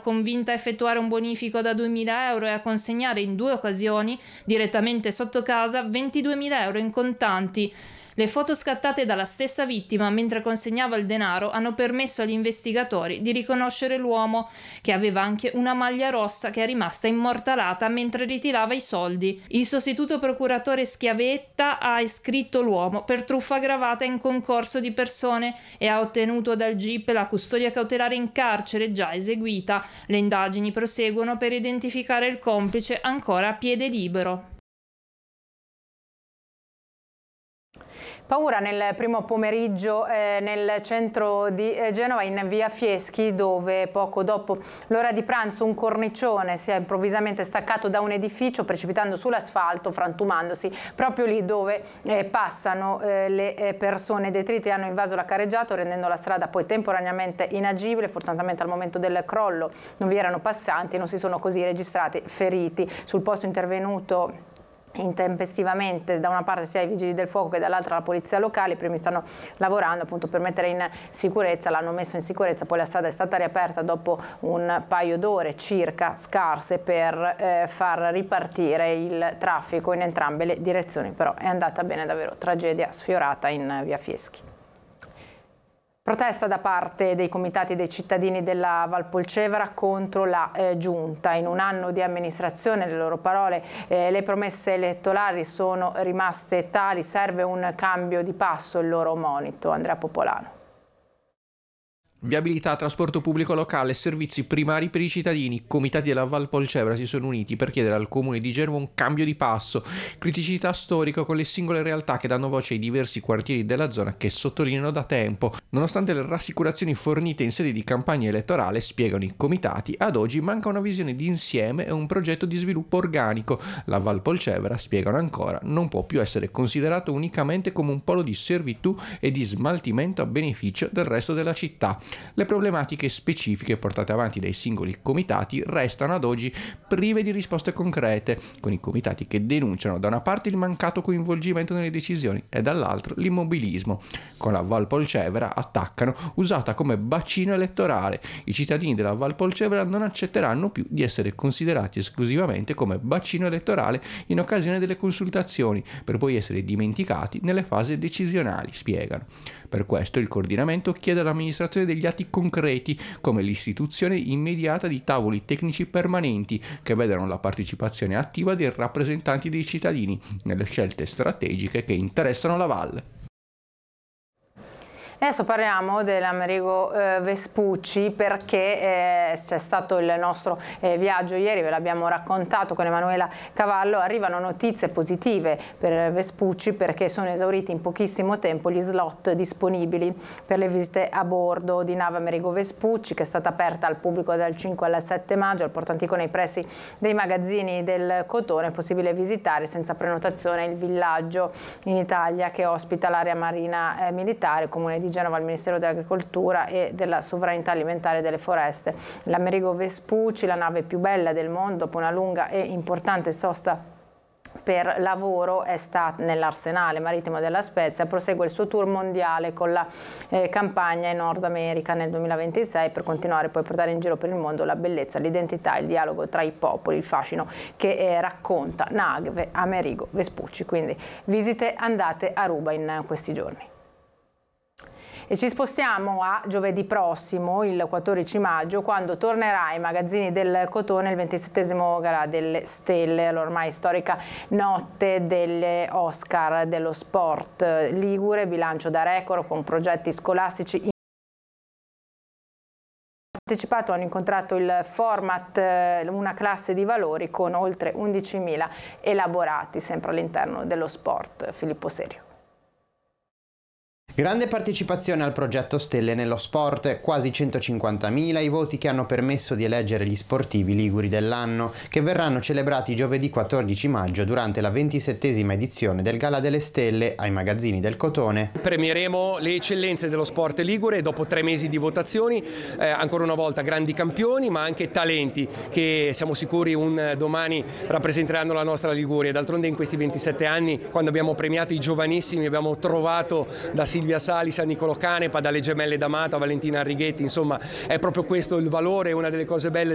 convinta a effettuare un bonifico da 2.000 euro e a consegnare in 2 occasioni, direttamente sotto casa, 22.000 euro in contanti. Le foto scattate dalla stessa vittima mentre consegnava il denaro hanno permesso agli investigatori di riconoscere l'uomo, che aveva anche una maglia rossa che è rimasta immortalata mentre ritirava i soldi. Il sostituto procuratore Schiavetta ha iscritto l'uomo per truffa aggravata in concorso di persone e ha ottenuto dal GIP la custodia cautelare in carcere già eseguita. Le indagini proseguono per identificare il complice ancora a piede libero. Paura nel primo pomeriggio nel centro di Genova, in via Fieschi, dove poco dopo l'ora di pranzo un cornicione si è improvvisamente staccato da un edificio, precipitando sull'asfalto, frantumandosi proprio lì dove passano le persone. I detriti hanno invaso la carreggiata, rendendo la strada poi temporaneamente inagibile. Fortunatamente al momento del crollo non vi erano passanti e non si sono così registrati feriti. Sul posto intervenuto intempestivamente da una parte sia i vigili del fuoco che dall'altra la polizia locale. I primi stanno lavorando appunto per mettere in sicurezza, l'hanno messo in sicurezza, poi la strada è stata riaperta dopo un paio d'ore circa scarse per far ripartire il traffico in entrambe le direzioni, però è andata bene davvero, tragedia sfiorata in via Fieschi. Protesta da parte dei comitati dei cittadini della Valpolcevera contro la giunta. In un anno di amministrazione, le loro parole, le promesse elettorali sono rimaste tali, serve un cambio di passo, il loro monito. Andrea Popolano. Viabilità, trasporto pubblico locale, servizi primari per i cittadini. I comitati della Valpolcevera si sono uniti per chiedere al comune di Genova un cambio di passo, criticità storica con le singole realtà che danno voce ai diversi quartieri della zona che sottolineano da tempo. Nonostante le rassicurazioni fornite in sede di campagna elettorale, spiegano i comitati, ad oggi manca una visione d'insieme e un progetto di sviluppo organico. La Valpolcevera, spiegano ancora, non può più essere considerata unicamente come un polo di servitù e di smaltimento a beneficio del resto della città. Le problematiche specifiche portate avanti dai singoli comitati restano ad oggi prive di risposte concrete, con i comitati che denunciano da una parte il mancato coinvolgimento nelle decisioni e dall'altro l'immobilismo. Con la Valpolcevera attaccano usata come bacino elettorale. I cittadini della Valpolcevera non accetteranno più di essere considerati esclusivamente come bacino elettorale in occasione delle consultazioni, per poi essere dimenticati nelle fasi decisionali, spiegano. Per questo il coordinamento chiede all'amministrazione degli atti concreti, come l'istituzione immediata di tavoli tecnici permanenti che vedano la partecipazione attiva dei rappresentanti dei cittadini nelle scelte strategiche che interessano la valle. Adesso parliamo dell'Amerigo Vespucci, perché c'è stato il nostro viaggio ieri, ve l'abbiamo raccontato con Emanuela Cavallo. Arrivano notizie positive per Vespucci perché sono esauriti in pochissimo tempo gli slot disponibili per le visite a bordo di nave Amerigo Vespucci, che è stata aperta al pubblico dal 5 al 7 maggio al porto antico nei pressi dei magazzini del Cotone. È possibile visitare senza prenotazione il villaggio in Italia che ospita l'area marina militare, comune di Genova, al Ministero dell'Agricoltura e della Sovranità Alimentare e delle Foreste. L'Amerigo Vespucci, la nave più bella del mondo, dopo una lunga e importante sosta per lavoro, è stata nell'arsenale marittimo della Spezia, prosegue il suo tour mondiale con la campagna in Nord America nel 2026 per continuare poi a portare in giro per il mondo la bellezza, l'identità, il dialogo tra i popoli, il fascino che racconta nave Amerigo Vespucci. Quindi visite andate a ruba in questi giorni. E ci spostiamo a giovedì prossimo, il 14 maggio, quando tornerà ai magazzini del Cotone il 27esimo Gala delle Stelle, l'ormai storica notte delle Oscar dello sport ligure, bilancio da record con progetti scolastici. Partecipato hanno incontrato il format una classe di valori con oltre 11.000 elaborati, sempre all'interno dello sport. Filippo Serio. Grande partecipazione al progetto Stelle nello sport, quasi 150.000 i voti che hanno permesso di eleggere gli sportivi liguri dell'anno, che verranno celebrati giovedì 14 maggio durante la 27esima edizione del Gala delle Stelle ai magazzini del Cotone. Premieremo le eccellenze dello sport ligure dopo 3 mesi di votazioni, ancora una volta grandi campioni ma anche talenti che siamo sicuri un domani rappresenteranno la nostra Liguria. D'altronde in questi 27 anni, quando abbiamo premiato i giovanissimi, abbiamo trovato da Silvia Salis a Niccolò Canepa, dalle gemelle D'Amato a Valentina Arrighetti, insomma è proprio questo il valore, una delle cose belle